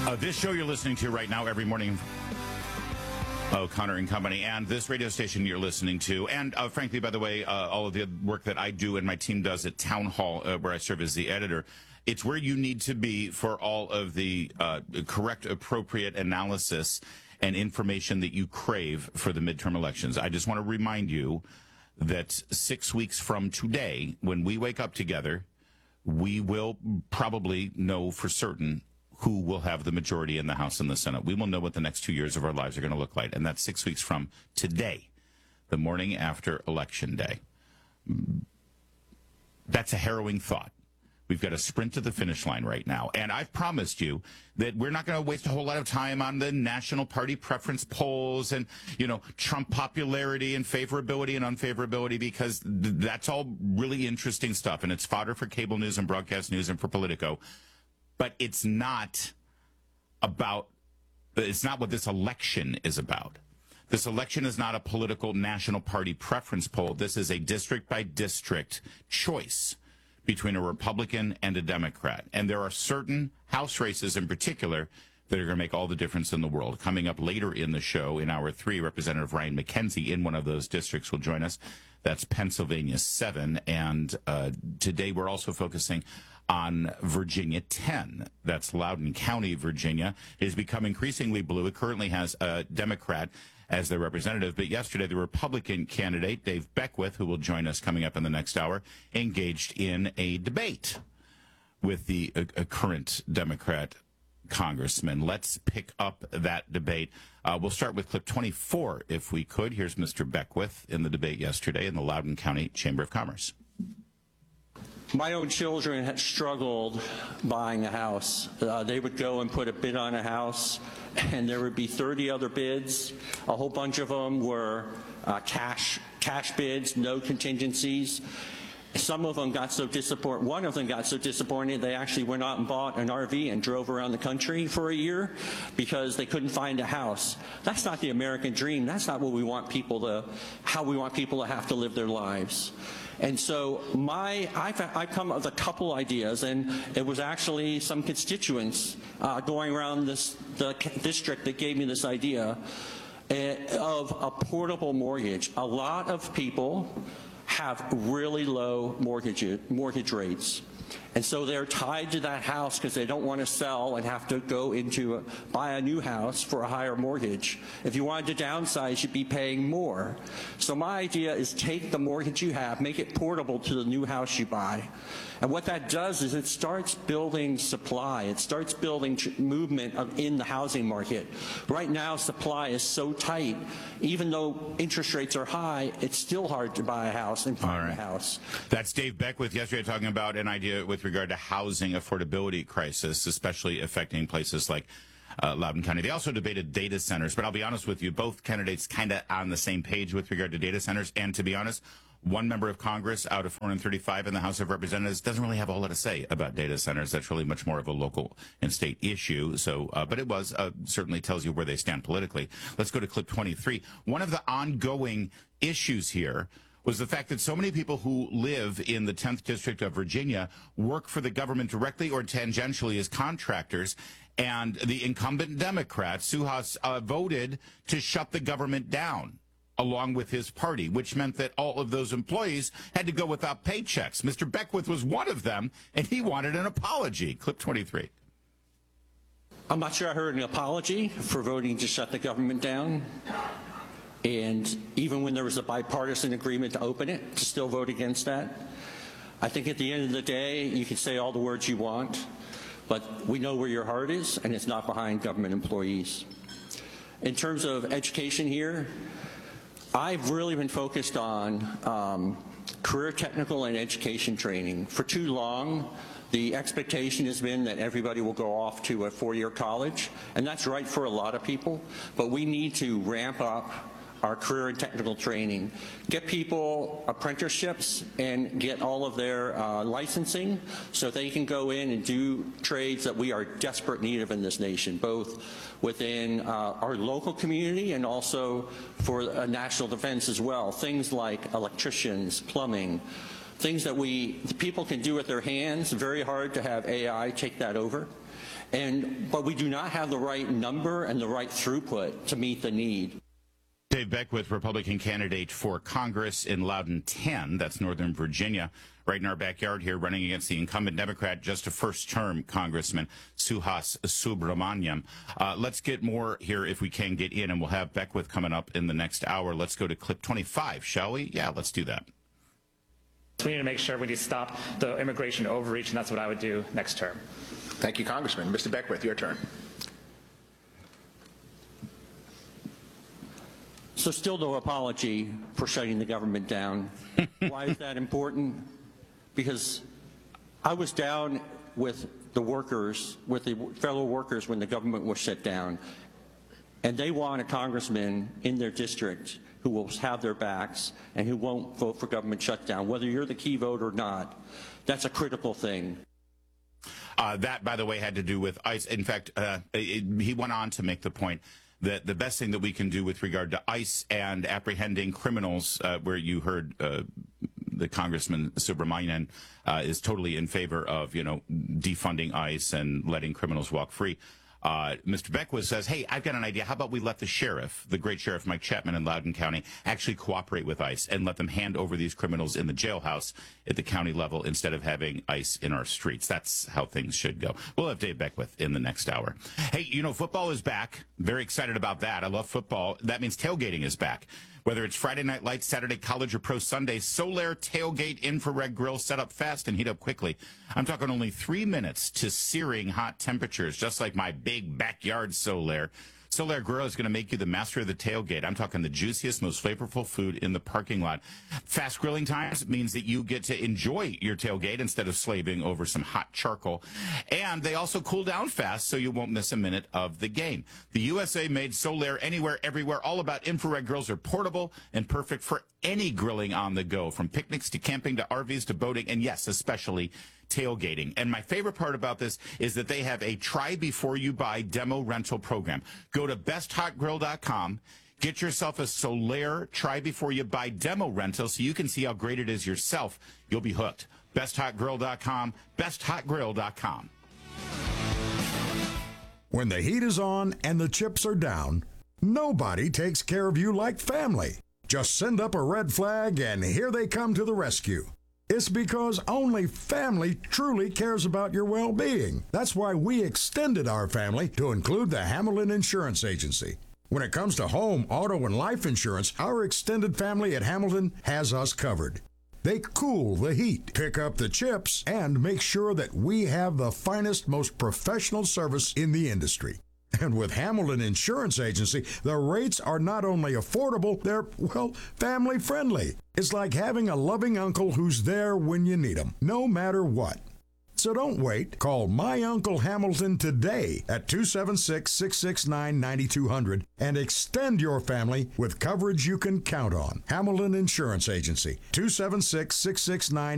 This show you're listening to right now every morning, O'Connor and Company, and this radio station you're listening to, and frankly, by the way, all of the work that I do and my team does at Town Hall, where I serve as the editor, it's where you need to be for all of the correct, appropriate analysis and information that you crave for the midterm elections. I just want to remind you that 6 weeks from today, when we wake up together, we will probably know for certain who will have the majority in the House and the Senate. We will know what the next 2 years of our lives are going to look like. And that's 6 weeks from today, the morning after Election Day. That's a harrowing thought. We've got to sprint to the finish line right now. And I've promised you that we're not going to waste a whole lot of time on the national party preference polls and, you know, Trump popularity and favorability and unfavorability, because that's all really interesting stuff. And it's fodder for cable news and broadcast news and for Politico. But it's not what this election is about. This election is not a political national party preference poll. This is a district-by-district choice between a Republican and a Democrat. And there are certain House races in particular that are going to make all the difference in the world. Coming up later in the show, in hour 3, Representative Ryan McKenzie in one of those districts will join us. That's Pennsylvania 7. And today we're also focusing on Virginia 10. That's Loudoun County, Virginia. It has become increasingly blue. It currently has a Democrat as their representative. But yesterday, the Republican candidate, Dave Beckwith, who will join us coming up in the next hour, engaged in a debate with the current Democrat congressman. Let's pick up that debate. We'll start with clip 24, if we could. Here's Mr. Beckwith in the debate yesterday in the Loudoun County Chamber of Commerce. My own children had struggled buying a house. They would go and put a bid on a house, and there would be 30 other bids. A whole bunch of them were cash bids, no contingencies. Some of them got so disappointed. One of them got so disappointed they actually went out and bought an RV and drove around the country for a year because they couldn't find a house. That's not the American dream. That's not what we want people to, how we want people to have to live their lives. And so I've come up with a couple ideas, and it was actually some constituents going around the district that gave me this idea of a portable mortgage. A lot of people have really low mortgage rates. And so they're tied to that house because they don't want to sell and have to go into buy a new house for a higher mortgage. If you wanted to downsize, you'd be paying more. So my idea is take the mortgage you have, make it portable to the new house you buy. And what that does is it starts building supply. It starts building movement in the housing market. Right now, supply is so tight. Even though interest rates are high, it's still hard to buy a house and find a house. That's Dave Beckwith yesterday talking about an idea with regard to housing affordability crisis, especially affecting places like Loudoun County. They also debated data centers, but I'll be honest with you, both candidates kind of on the same page with regard to data centers. And to be honest, one member of Congress out of 435 in the House of Representatives doesn't really have a whole lot to say about data centers. That's really much more of a local and state issue. So, but it was certainly tells you where they stand politically. Let's go to clip 23. One of the ongoing issues here was the fact that so many people who live in the 10th District of Virginia work for the government directly or tangentially as contractors. And the incumbent Democrat, Suhas, voted to shut the government down, along with his party, which meant that all of those employees had to go without paychecks. Mr. Beckwith was one of them, and he wanted an apology. Clip 23. I'm not sure I heard an apology for voting to shut the government down. And even when there was a bipartisan agreement to open it, to still vote against that. I think at the end of the day, you can say all the words you want, but we know where your heart is, and it's not behind government employees. In terms of education here, I've really been focused on career technical and education training. For too long, the expectation has been that everybody will go off to a 4-year college, and that's right for a lot of people, but we need to ramp up our career and technical training, get people apprenticeships and get all of their licensing so they can go in and do trades that we are desperate need of in this nation, both within our local community and also for national defense as well. Things like electricians, plumbing, things that the people can do with their hands. Very hard to have AI take that over. But we do not have the right number and the right throughput to meet the need. Dave Beckwith, Republican candidate for Congress in Loudoun 10, that's Northern Virginia, right in our backyard here, running against the incumbent Democrat, just a first-term Congressman, Suhas Subramaniam. Let's get more here if we can get in, and we'll have Beckwith coming up in the next hour. Let's go to clip 25, shall we? Yeah, let's do that. We need to make sure we need to stop the immigration overreach, and that's what I would do next term. Thank you, Congressman. Mr. Beckwith, your turn. So still no apology for shutting the government down. Why is that important? Because I was down with the workers, with the fellow workers when the government was shut down, and they want a congressman in their district who will have their backs and who won't vote for government shutdown, whether you're the key vote or not. That's a critical thing. That, by the way, had to do with ICE. In fact, he went on to make the point that the best thing that we can do with regard to ICE and apprehending criminals, where you heard the Congressman Subramanian is totally in favor of, defunding ICE and letting criminals walk free. Mr. Beckwith says, hey, I've got an idea. How about we let the sheriff, the great Sheriff Mike Chapman in Loudoun County, actually cooperate with ICE and let them hand over these criminals in the jailhouse at the county level instead of having ICE in our streets. That's how things should go. We'll have Dave Beckwith in the next hour. Hey, football is back. Very excited about that. I love football. That means tailgating is back. Whether it's Friday Night Lights, Saturday College, or Pro Sunday, Solaire Tailgate Infrared Grill set up fast and heat up quickly. I'm talking only 3 minutes to searing hot temperatures, just like my big backyard Solaire. Solaire Grill is going to make you the master of the tailgate. I'm talking the juiciest, most flavorful food in the parking lot. Fast grilling times means that you get to enjoy your tailgate instead of slaving over some hot charcoal. And they also cool down fast, so you won't miss a minute of the game. The USA-made Solaire Anywhere, Everywhere, all about infrared grills are portable and perfect for any grilling on the go, from picnics to camping to RVs to boating, and yes, especially tailgating. And my favorite part about this is that they have a try before you buy demo rental program. Go to besthotgrill.com, get yourself a Solaire try before you buy demo rental so you can see how great it is yourself. You'll be hooked. Besthotgrill.com, besthotgrill.com. When the heat is on and the chips are down, nobody takes care of you like family. Just send up a red flag and here they come to the rescue. It's because only family truly cares about your well-being. That's why we extended our family to include the Hamilton Insurance Agency. When it comes to home, auto, and life insurance, our extended family at Hamilton has us covered. They cool the heat, pick up the chips, and make sure that we have the finest, most professional service in the industry. And with Hamilton Insurance Agency, the rates are not only affordable, they're, family friendly. It's like having a loving uncle who's there when you need him, no matter what. So don't wait. Call My Uncle Hamilton today at 276-669-9200 and extend your family with coverage you can count on. Hamilton Insurance Agency, 276-669-9200.